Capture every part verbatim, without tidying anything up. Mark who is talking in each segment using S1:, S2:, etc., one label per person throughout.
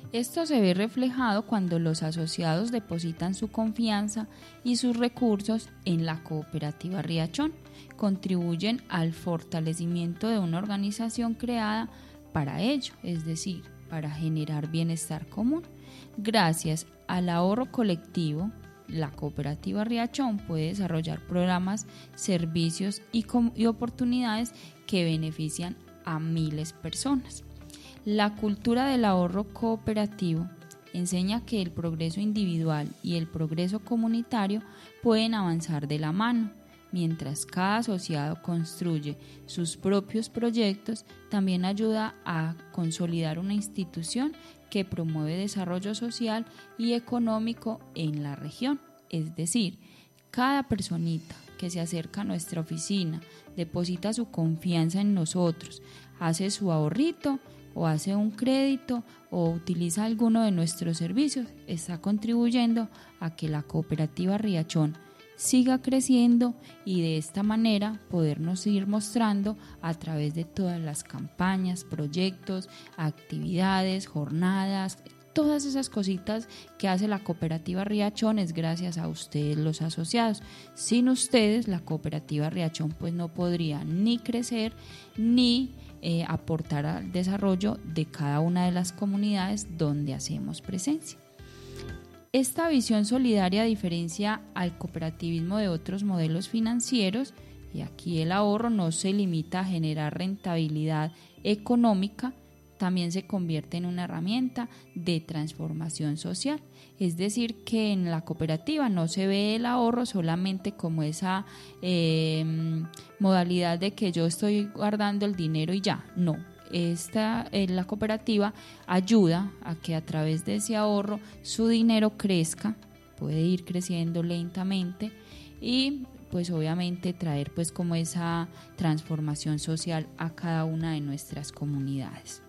S1: Esto se ve reflejado cuando los asociados depositan su confianza y sus recursos en la cooperativa Riachón, contribuyen al fortalecimiento de una organización creada para ello, es decir, para generar bienestar común. Gracias al ahorro colectivo, la cooperativa Riachón puede desarrollar programas, servicios y, com- y oportunidades que benefician a miles de personas. La cultura del ahorro cooperativo enseña que el progreso individual y el progreso comunitario pueden avanzar de la mano. Mientras cada asociado construye sus propios proyectos, también ayuda a consolidar una institución que promueve desarrollo social y económico en la región. Es decir, cada personita que se acerca a nuestra oficina, deposita su confianza en nosotros, hace su ahorrito o hace un crédito o utiliza alguno de nuestros servicios, está contribuyendo a que la cooperativa Riachón siga creciendo y de esta manera podernos ir mostrando a través de todas las campañas, proyectos, actividades, jornadas, todas esas cositas que hace la cooperativa Riachón es gracias a ustedes los asociados. Sin ustedes la cooperativa Riachón pues no podría ni crecer ni eh, aportar al desarrollo de cada una de las comunidades donde hacemos presencia. Esta visión solidaria diferencia al cooperativismo de otros modelos financieros y aquí el ahorro no se limita a generar rentabilidad económica, también se convierte en una herramienta de transformación social. Es decir, que en la cooperativa no se ve el ahorro solamente como esa eh, modalidad de que yo estoy guardando el dinero y ya, no. Esta, eh, la cooperativa ayuda a que a través de ese ahorro su dinero crezca, puede ir creciendo lentamente y pues obviamente traer pues como esa transformación social a cada una de nuestras comunidades.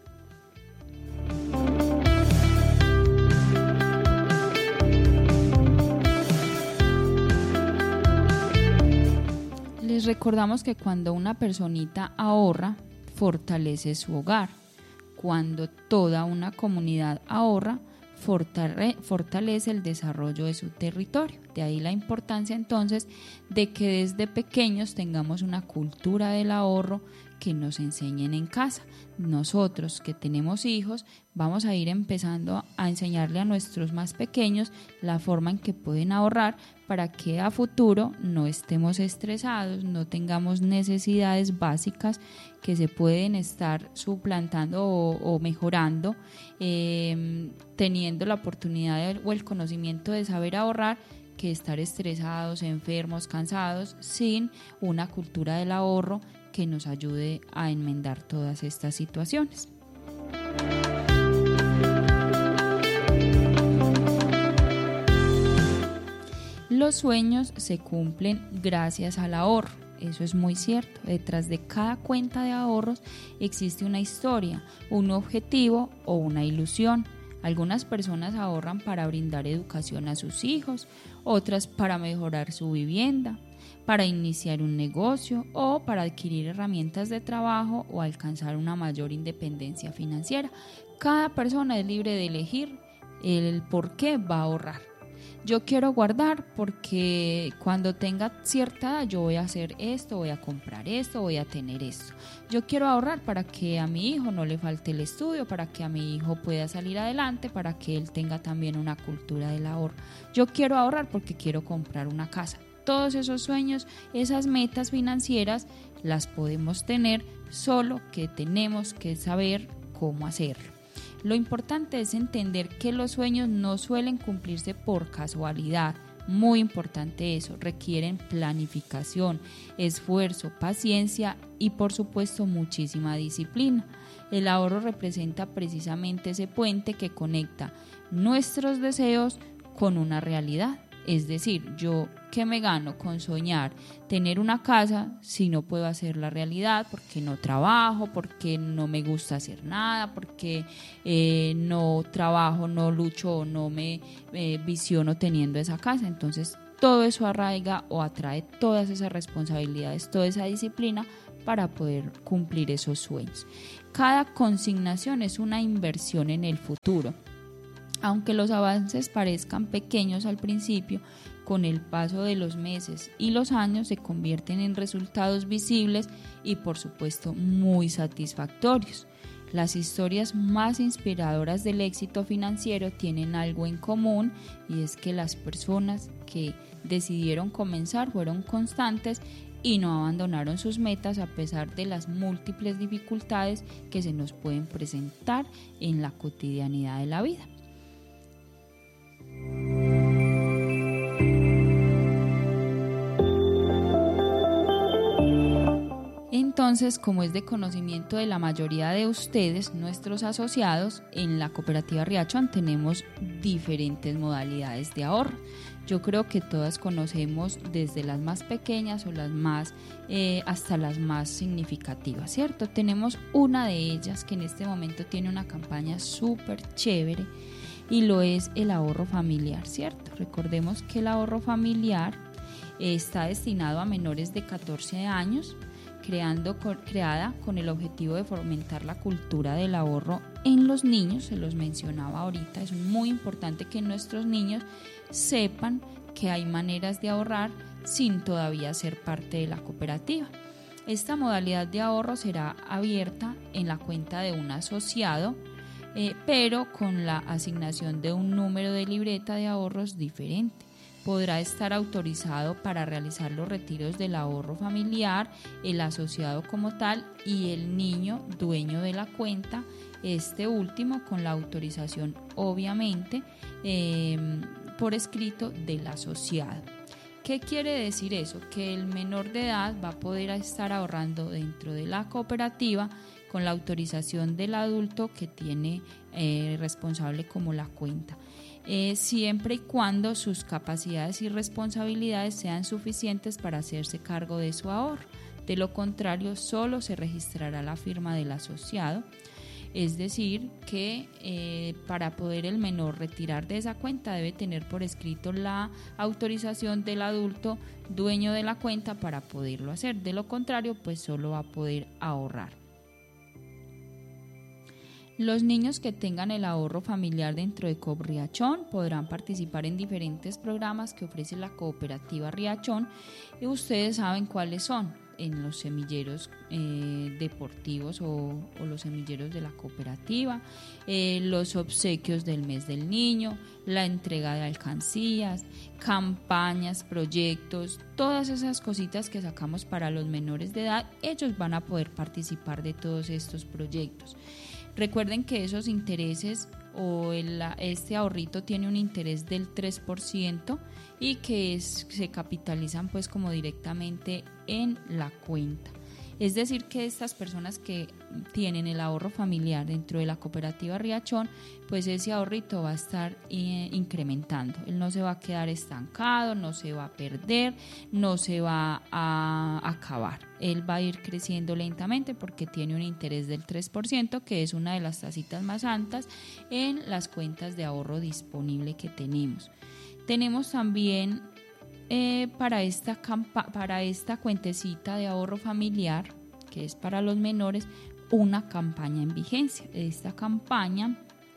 S1: Les recordamos que cuando una personita ahorra, fortalece su hogar. Cuando toda una comunidad ahorra, fortalece el desarrollo de su territorio. De ahí la importancia entonces de que desde pequeños tengamos una cultura del ahorro que nos enseñen en casa. Nosotros que tenemos hijos vamos a ir empezando a enseñarle a nuestros más pequeños la forma en que pueden ahorrar para que a futuro no estemos estresados, no tengamos necesidades básicas que se pueden estar suplantando o, o mejorando, eh, teniendo la oportunidad de, o el conocimiento de saber ahorrar, que estar estresados, enfermos, cansados, sin una cultura del ahorro que nos ayude a enmendar todas estas situaciones. Los sueños se cumplen gracias al ahorro, eso es muy cierto. Detrás de cada cuenta de ahorros existe una historia, un objetivo o una ilusión. Algunas personas ahorran para brindar educación a sus hijos, otras para mejorar su vivienda, para iniciar un negocio o para adquirir herramientas de trabajo o alcanzar una mayor independencia financiera. Cada persona es libre de elegir el por qué va a ahorrar. Yo quiero guardar porque cuando tenga cierta edad yo voy a hacer esto, voy a comprar esto, voy a tener esto. Yo quiero ahorrar para que a mi hijo no le falte el estudio, para que a mi hijo pueda salir adelante, para que él tenga también una cultura del ahorro. Yo quiero ahorrar porque quiero comprar una casa. Todos esos sueños, esas metas financieras las podemos tener, solo que tenemos que saber cómo hacerlo. Lo importante es entender que los sueños no suelen cumplirse por casualidad. Muy importante eso, requieren planificación, esfuerzo, paciencia y por supuesto muchísima disciplina. El ahorro representa precisamente ese puente que conecta nuestros deseos con una realidad. Es decir, yo ¿qué me gano con soñar tener una casa si no puedo hacer la realidad? Porque no trabajo, porque no me gusta hacer nada, porque eh, no trabajo, no lucho, no me eh, visiono teniendo esa casa. Entonces todo eso arraiga o atrae todas esas responsabilidades, toda esa disciplina para poder cumplir esos sueños. Cada consignación es una inversión en el futuro. Aunque los avances parezcan pequeños al principio, con el paso de los meses y los años se convierten en resultados visibles y por supuesto muy satisfactorios. Las historias más inspiradoras del éxito financiero tienen algo en común, y es que las personas que decidieron comenzar fueron constantes y no abandonaron sus metas a pesar de las múltiples dificultades que se nos pueden presentar en la cotidianidad de la vida. Entonces, como es de conocimiento de la mayoría de ustedes, nuestros asociados, en la Cooperativa Riachón tenemos diferentes modalidades de ahorro. Yo creo que todas conocemos desde las más pequeñas o las más eh, hasta las más significativas, ¿cierto? Tenemos una de ellas que en este momento tiene una campaña súper chévere y lo es el ahorro familiar, ¿cierto? Recordemos que el ahorro familiar eh, está destinado a menores de catorce años, creando, creada con el objetivo de fomentar la cultura del ahorro en los niños. Se los mencionaba ahorita, es muy importante que nuestros niños sepan que hay maneras de ahorrar sin todavía ser parte de la cooperativa. Esta modalidad de ahorro será abierta en la cuenta de un asociado, eh, pero con la asignación de un número de libreta de ahorros diferente. Podrá estar autorizado para realizar los retiros del ahorro familiar, el asociado como tal y el niño dueño de la cuenta, este último con la autorización obviamente eh, por escrito del asociado. ¿Qué quiere decir eso? Que el menor de edad va a poder estar ahorrando dentro de la cooperativa con la autorización del adulto que tiene eh, responsable como la cuenta. Eh, siempre y cuando sus capacidades y responsabilidades sean suficientes para hacerse cargo de su ahorro. De lo contrario, solo se registrará la firma del asociado. Es decir, que eh, para poder el menor retirar de esa cuenta debe tener por escrito la autorización del adulto dueño de la cuenta para poderlo hacer. De lo contrario, pues solo va a poder ahorrar. Los niños que tengan el ahorro familiar dentro de Coop Riachón podrán participar en diferentes programas que ofrece la Cooperativa Riachón, y ustedes saben cuáles son, en los semilleros eh, deportivos o, o los semilleros de la cooperativa, eh, los obsequios del mes del niño, la entrega de alcancías, campañas, proyectos, todas esas cositas que sacamos para los menores de edad. Ellos van a poder participar de todos estos proyectos. Recuerden que esos intereses o el, este ahorrito tiene un interés del tres por ciento y que es, se capitalizan pues como directamente en la cuenta. Es decir, que estas personas que tienen el ahorro familiar dentro de la Cooperativa Riachón, pues ese ahorrito va a estar eh, incrementando. Él no se va a quedar estancado, no se va a perder, no se va a acabar. Él va a ir creciendo lentamente porque tiene un interés del tres por ciento, que es una de las tasitas más altas en las cuentas de ahorro disponible que tenemos. Tenemos también Eh, para, esta campa- para esta cuentecita de ahorro familiar, que es para los menores, una campaña en vigencia. Esta campaña,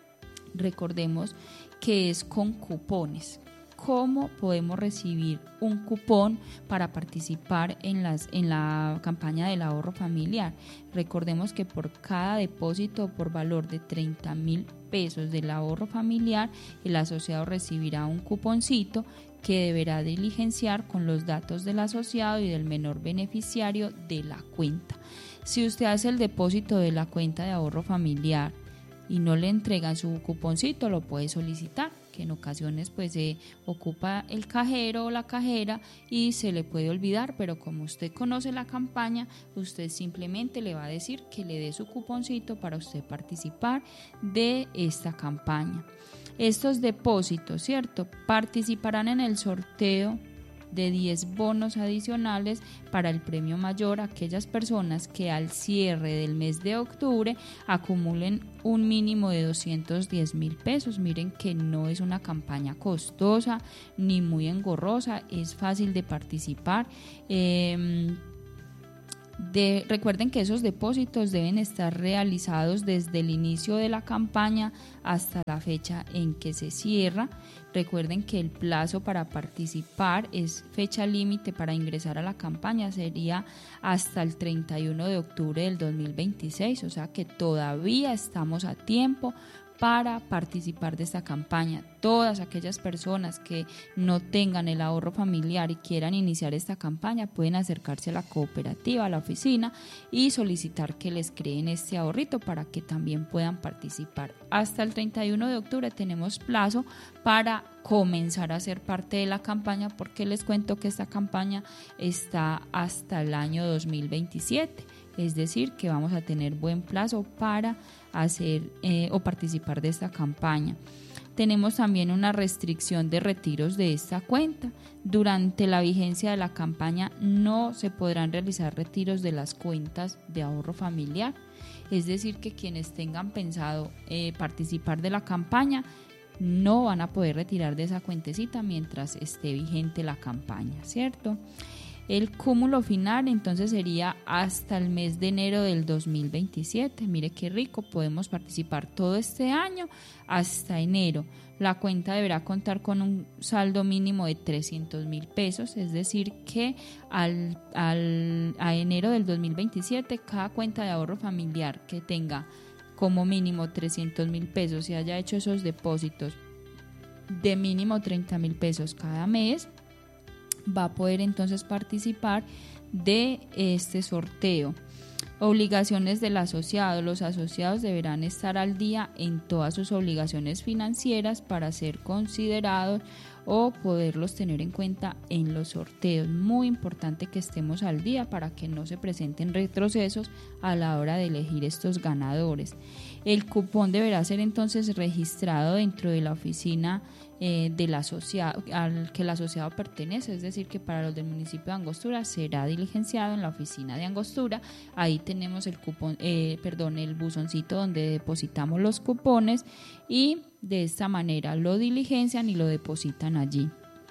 S1: recordemos que es con cupones. ¿Cómo podemos recibir un cupón para participar en, las, en la campaña del ahorro familiar? Recordemos que por cada depósito por valor de treinta mil pesos del ahorro familiar, el asociado recibirá un cuponcito que deberá diligenciar con los datos del asociado y del menor beneficiario de la cuenta. Si usted hace el depósito de la cuenta de ahorro familiar y no le entregan su cuponcito, lo puede solicitar, que en ocasiones pues se ocupa el cajero o la cajera y se le puede olvidar, pero como usted conoce la campaña, usted simplemente le va a decir que le dé su cuponcito para usted participar de esta campaña. Estos depósitos, ¿cierto?, participarán en el sorteo de diez bonos adicionales para el premio mayor a aquellas personas que al cierre del mes de octubre acumulen un mínimo de doscientos diez mil pesos. Miren que no es una campaña costosa ni muy engorrosa, es fácil de participar. Eh, De, recuerden que esos depósitos deben estar realizados desde el inicio de la campaña hasta la fecha en que se cierra. Recuerden que el plazo para participar es fecha límite para ingresar a la campaña, sería hasta el treinta y uno de octubre del dos mil veintiséis, o sea que todavía estamos a tiempo para participar de esta campaña. Todas aquellas personas que no tengan el ahorro familiar y quieran iniciar esta campaña pueden acercarse a la cooperativa, a la oficina y solicitar que les creen este ahorrito para que también puedan participar. Hasta el treinta y uno de octubre tenemos plazo para comenzar a ser parte de la campaña, porque les cuento que esta campaña está hasta el año dos mil veintisiete. Es decir, que vamos a tener buen plazo para hacer eh, o participar de esta campaña. Tenemos también una restricción de retiros de esta cuenta. Durante la vigencia de la campaña no se podrán realizar retiros de las cuentas de ahorro familiar. Es decir, que quienes tengan pensado eh, participar de la campaña no van a poder retirar de esa cuentecita mientras esté vigente la campaña, ¿cierto? El cúmulo final entonces sería hasta el mes de enero del dos mil veintisiete. Mire qué rico, podemos participar todo este año hasta enero. La cuenta deberá contar con un saldo mínimo de trescientos mil pesos, es decir que al, al, a enero del dos mil veintisiete cada cuenta de ahorro familiar que tenga como mínimo trescientos mil pesos y haya hecho esos depósitos de mínimo treinta mil pesos cada mes, va a poder entonces participar de este sorteo. Obligaciones del asociado. Los asociados deberán estar al día en todas sus obligaciones financieras para ser considerados o poderlos tener en cuenta en los sorteos. Muy importante que estemos al día para que no se presenten retrocesos a la hora de elegir estos ganadores. El cupón deberá ser entonces registrado dentro de la oficina eh, del asociado al que el asociado pertenece, es decir que para los del municipio de Angostura será diligenciado en la oficina de Angostura. Ahí tenemos el cupón, eh, perdón, el buzoncito donde depositamos los cupones y de esta manera lo diligencian y lo depositan allí.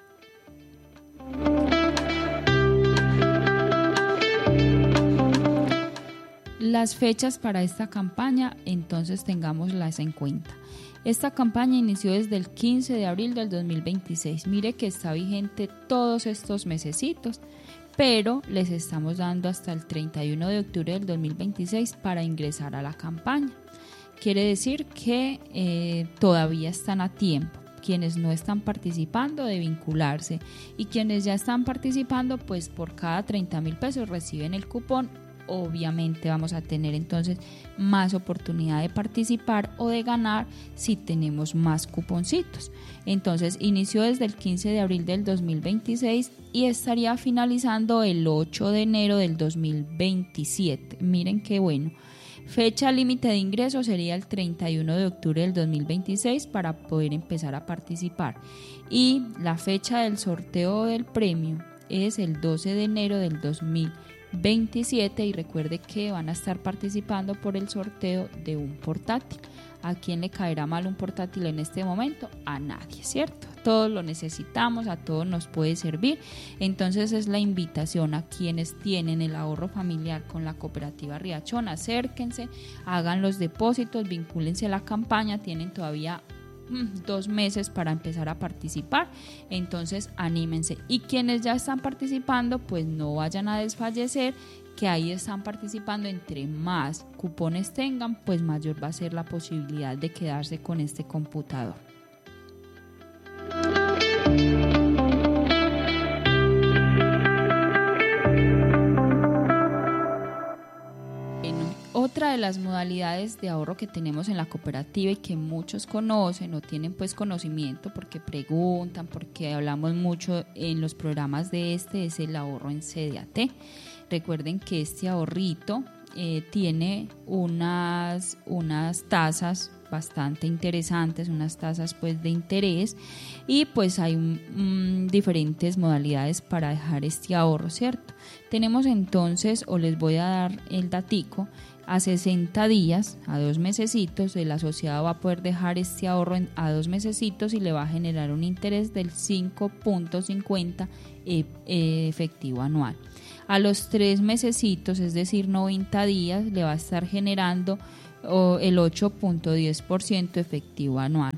S1: Las fechas para esta campaña, entonces tengámoslas en cuenta. Esta campaña inició desde el quince de abril del dos mil veintiséis. Mire que está vigente todos estos mesecitos, pero les estamos dando hasta el treinta y uno de octubre del dos mil veintiséis para ingresar a la campaña. Quiere decir que eh, todavía están a tiempo. Quienes no están participando de vincularse y quienes ya están participando, pues por cada treinta mil pesos reciben el cupón. Obviamente vamos a tener entonces más oportunidad de participar o de ganar si tenemos más cuponcitos. Entonces inició desde el quince de abril del dos mil veintiséis y estaría finalizando el ocho de enero del dos mil veintisiete. Miren qué bueno. Fecha límite de ingreso sería el treinta y uno de octubre del dos mil veintiséis para poder empezar a participar. Y la fecha del sorteo del premio es el doce de enero del dos mil veintisiete y recuerde que van a estar participando por el sorteo de un portátil. ¿A quién le caerá mal un portátil en este momento? A nadie, ¿cierto? Todos lo necesitamos, a todos nos puede servir. Entonces es la invitación a quienes tienen el ahorro familiar con la cooperativa Riachón, acérquense, hagan los depósitos, vincúlense a la campaña, tienen todavía dos meses para empezar a participar, entonces anímense. Y quienes ya están participando, pues no vayan a desfallecer, que ahí están participando. Entre más cupones tengan, pues mayor va a ser la posibilidad de quedarse con este computador. Otra de las modalidades de ahorro que tenemos en la cooperativa y que muchos conocen o tienen pues conocimiento porque preguntan, porque hablamos mucho en los programas de este, es el ahorro en C D A T. Recuerden que este ahorrito eh, tiene unas, unas tasas bastante interesantes, unas tasas pues de interés, y pues hay um, diferentes modalidades para dejar este ahorro, ¿cierto? Tenemos entonces, o les voy a dar el datico, a sesenta días, a dos mesecitos, el asociado va a poder dejar este ahorro en, a dos mesecitos y le va a generar un interés del cinco punto cincuenta eh, eh, efectivo anual. A los tres mesecitos, es decir, noventa días, le va a estar generando oh, el ocho punto diez por ciento efectivo anual.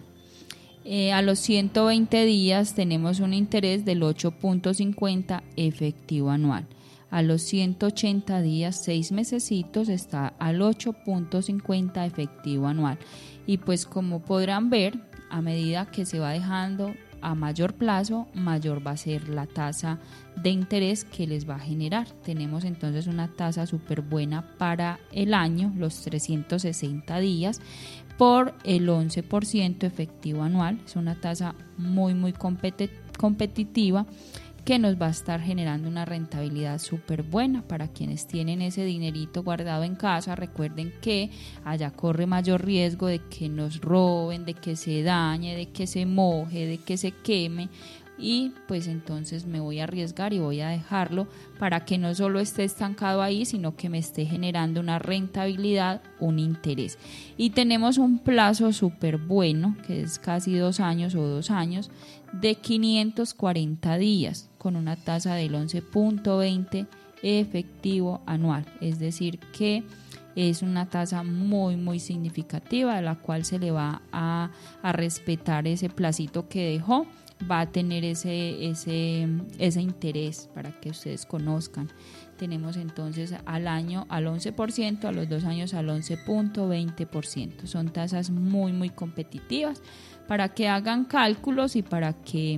S1: Eh, a los ciento veinte días tenemos un interés del ocho punto cincuenta efectivo anual. A los ciento ochenta días, seis mesecitos, está al ocho punto cincuenta efectivo anual. Y pues como podrán ver, a medida que se va dejando a mayor plazo, mayor va a ser la tasa de interés que les va a generar. Tenemos entonces una tasa súper buena para el año, los trescientos sesenta días, por el once por ciento efectivo anual. Es una tasa muy muy competi- competitiva que nos va a estar generando una rentabilidad súper buena para quienes tienen ese dinerito guardado en casa. Recuerden que allá corre mayor riesgo de que nos roben, de que se dañe, de que se moje, de que se queme, y pues entonces me voy a arriesgar y voy a dejarlo para que no solo esté estancado ahí, sino que me esté generando una rentabilidad, un interés. Y tenemos un plazo súper bueno, que es casi dos años o dos años, de quinientos cuarenta días, con una tasa del once punto veinte efectivo anual. Es decir que es una tasa muy muy significativa, de la cual se le va a, a respetar ese placito que dejó. Va a tener ese, ese, ese interés para que ustedes conozcan. Tenemos entonces al año al once por ciento, a los dos años al once punto veinte por ciento. Son tasas muy muy competitivas para que hagan cálculos y para que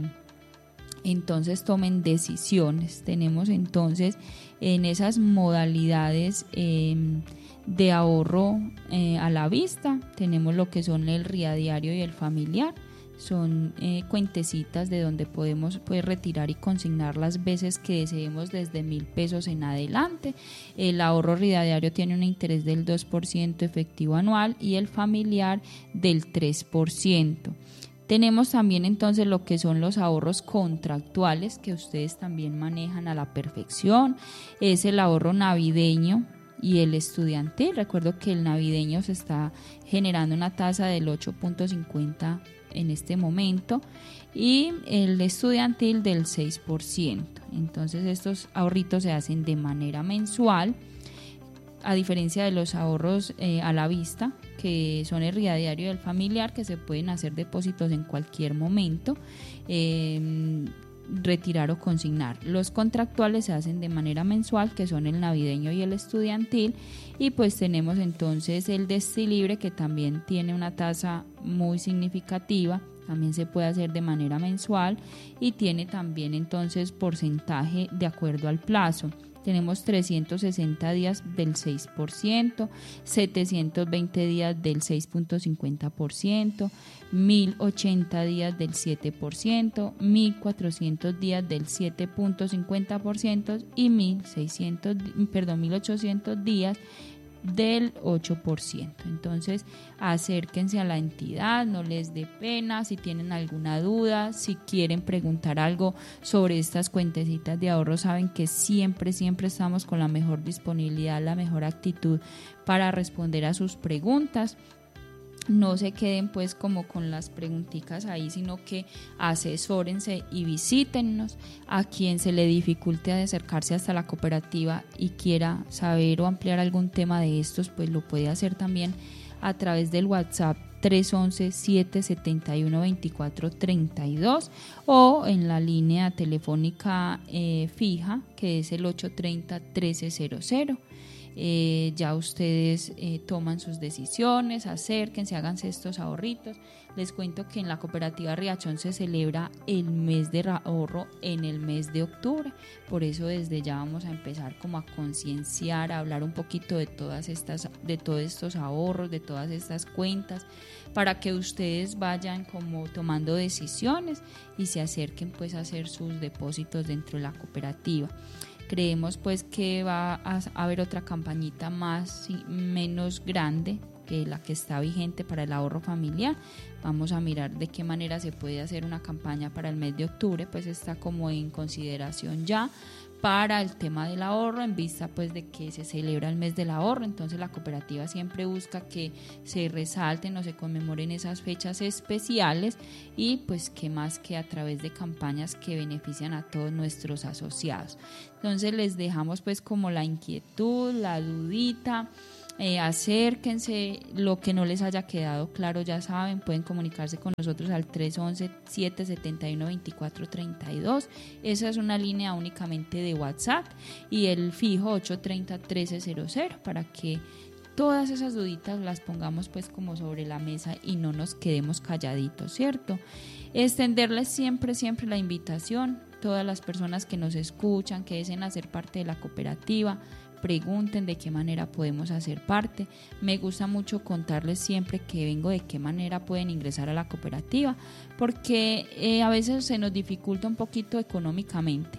S1: entonces tomen decisiones. Tenemos entonces en esas modalidades eh, de ahorro eh, a la vista, tenemos lo que son el R I A diario y el familiar. Son eh, cuentecitas de donde podemos pues, retirar y consignar las veces que deseemos desde mil pesos en adelante. El ahorro R I A diario tiene un interés del dos por ciento efectivo anual y el familiar del tres por ciento. Tenemos también entonces lo que son los ahorros contractuales, que ustedes también manejan a la perfección. Es el ahorro navideño y el estudiantil. Recuerdo que el navideño se está generando una tasa del ocho punto cincuenta en este momento y el estudiantil del seis por ciento. Entonces estos ahorritos se hacen de manera mensual, a diferencia de los ahorros eh, a la vista, que son el R I A diario y el familiar, que se pueden hacer depósitos en cualquier momento, eh, retirar o consignar. Los contractuales se hacen de manera mensual, que son el navideño y el estudiantil, y pues tenemos entonces el Destilibre, que también tiene una tasa muy significativa, también se puede hacer de manera mensual y tiene también entonces porcentaje de acuerdo al plazo. Tenemos trescientos sesenta días del seis por ciento, setecientos veinte días del seis punto cincuenta por ciento, mil ochenta días del siete por ciento, mil cuatrocientos días del siete punto cincuenta por ciento y mil seiscientos, perdón, mil ochocientos días del ocho por ciento. Entonces acérquense a la entidad, no les dé pena. Si tienen alguna duda, si quieren preguntar algo sobre estas cuentecitas de ahorro, saben que siempre siempre estamos con la mejor disponibilidad, la mejor actitud para responder a sus preguntas. No se queden pues como con las preguntitas ahí, sino que asesórense y visítennos. A quien se le dificulte acercarse hasta la cooperativa y quiera saber o ampliar algún tema de estos, pues lo puede hacer también a través del WhatsApp tres once, siete setenta y uno, veinticuatro treinta y dos o en la línea telefónica eh, fija, que es el ocho treinta, trece cero cero. Eh, ya ustedes eh, toman sus decisiones, acérquense, háganse estos ahorritos. Les cuento que en la cooperativa Riachón se celebra el mes de ahorro en el mes de octubre, por eso desde ya vamos a empezar como a concienciar, a hablar un poquito de todas estas, de todos estos ahorros, de todas estas cuentas, para que ustedes vayan como tomando decisiones y se acerquen pues a hacer sus depósitos dentro de la cooperativa. Creemos pues que va a haber otra campañita más y menos grande que la que está vigente para el ahorro familiar. Vamos a mirar de qué manera se puede hacer una campaña para el mes de octubre, pues está como en consideración ya, para el tema del ahorro, en vista pues de que se celebra el mes del ahorro. Entonces la cooperativa siempre busca que se resalten o se conmemoren esas fechas especiales, y pues qué más que a través de campañas que benefician a todos nuestros asociados. Entonces les dejamos pues como la inquietud, la dudita. Eh, acérquense, lo que no les haya quedado claro ya saben, pueden comunicarse con nosotros al tres once, siete setenta y uno, veinticuatro treinta y dos. Esa es una línea únicamente de WhatsApp, y el fijo ocho treinta, trece cero cero, para que todas esas duditas las pongamos pues como sobre la mesa y no nos quedemos calladitos, ¿cierto? Extenderles siempre, siempre la invitación, todas las personas que nos escuchan, que deseen hacer parte de la cooperativa, pregunten de qué manera podemos hacer parte. Me gusta mucho contarles siempre que vengo de qué manera pueden ingresar a la cooperativa, porque eh, a veces se nos dificulta un poquito económicamente.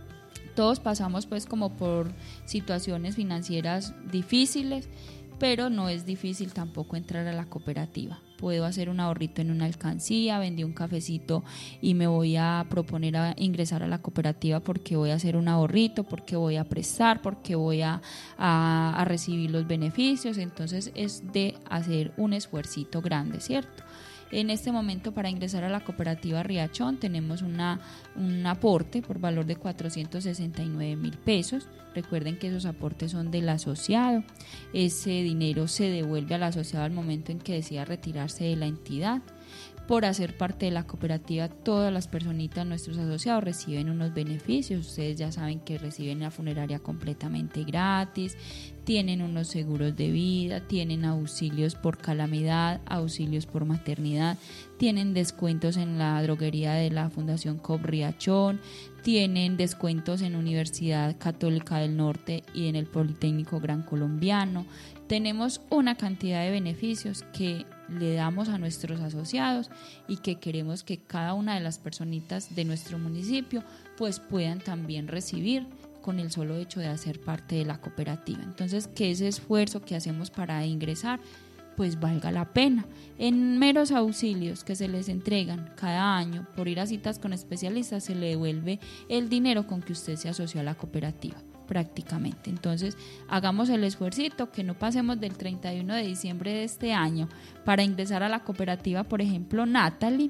S1: Todos pasamos pues como por situaciones financieras difíciles, pero no es difícil tampoco entrar a la cooperativa. Puedo hacer un ahorrito en una alcancía, vendí un cafecito y me voy a proponer a ingresar a la cooperativa porque voy a hacer un ahorrito, porque voy a prestar, porque voy a, a, a recibir los beneficios. Entonces es de hacer un esfuercito grande, ¿cierto? En este momento, para ingresar a la cooperativa Riachón tenemos una, un aporte por valor de cuatrocientos sesenta y nueve mil pesos. Recuerden que esos aportes son del asociado. Ese dinero se devuelve al asociado al momento en que decida retirarse de la entidad. Por hacer parte de la cooperativa, todas las personitas, nuestros asociados, reciben unos beneficios. Ustedes ya saben que reciben la funeraria completamente gratis, tienen unos seguros de vida, tienen auxilios por calamidad, auxilios por maternidad, tienen descuentos en la droguería de la Fundación C O P Riachón, tienen descuentos en Universidad Católica del Norte y en el Politécnico Gran Colombiano. Tenemos una cantidad de beneficios que le damos a nuestros asociados y que queremos que cada una de las personitas de nuestro municipio pues puedan también recibir con el solo hecho de hacer parte de la cooperativa. Entonces, que ese esfuerzo que hacemos para ingresar pues valga la pena. En meros auxilios que se les entregan cada año por ir a citas con especialistas, se le devuelve el dinero con que usted se asoció a la cooperativa prácticamente. Entonces hagamos el esfuercito, que no pasemos del treinta y uno de diciembre de este año para ingresar a la cooperativa. Por ejemplo, Natalie,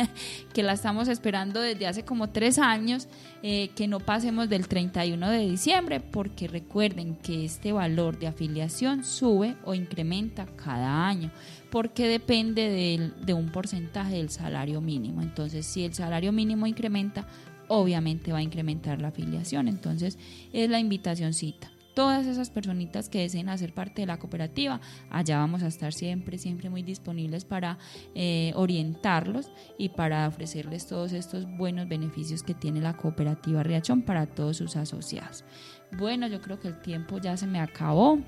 S1: que la estamos esperando desde hace como tres años, eh, que no pasemos del treinta y uno de diciembre, porque recuerden que este valor de afiliación sube o incrementa cada año, porque depende de, de un porcentaje del salario mínimo. Entonces, si el salario mínimo incrementa, obviamente va a incrementar la afiliación. Entonces es la invitacioncita. Todas esas personitas que deseen hacer parte de la cooperativa, allá vamos a estar siempre, siempre muy disponibles para eh, orientarlos y para ofrecerles todos estos buenos beneficios que tiene la cooperativa Riachón para todos sus asociados. Bueno, yo creo que el tiempo ya se me acabó.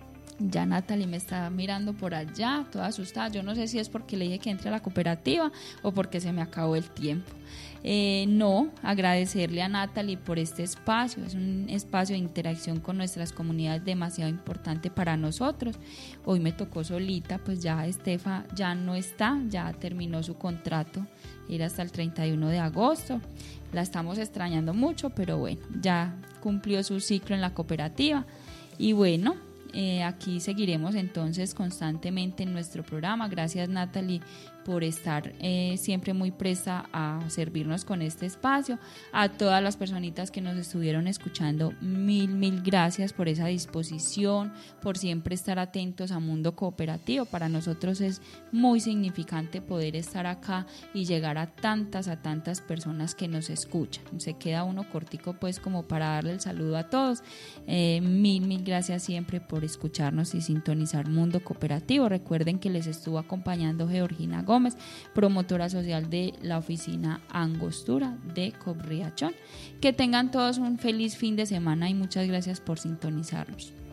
S1: Ya Natalie me está mirando por allá, toda asustada. Yo no sé si es porque le dije que entre a la cooperativa o porque se me acabó el tiempo. Eh, no, agradecerle a Natalie por este espacio. Es un espacio de interacción con nuestras comunidades demasiado importante para nosotros. Hoy me tocó solita, pues ya Estefa ya no está, ya terminó su contrato, era hasta el treinta y uno de agosto. La estamos extrañando mucho, pero bueno, ya cumplió su ciclo en la cooperativa. Y bueno, Eh, aquí seguiremos entonces constantemente en nuestro programa. Gracias, Natalie, por estar eh, siempre muy presta a servirnos con este espacio. A todas las personitas que nos estuvieron escuchando, mil, mil gracias por esa disposición, por siempre estar atentos a Mundo Cooperativo. Para nosotros es muy significante poder estar acá y llegar a tantas, a tantas personas que nos escuchan. Se queda uno cortico pues como para darle el saludo a todos. Eh, mil, mil gracias siempre por escucharnos y sintonizar Mundo Cooperativo. Recuerden que les estuvo acompañando Georgina Gómez, promotora social de la oficina Angostura de C O P Riachón. Que tengan todos un feliz fin de semana y muchas gracias por sintonizarnos.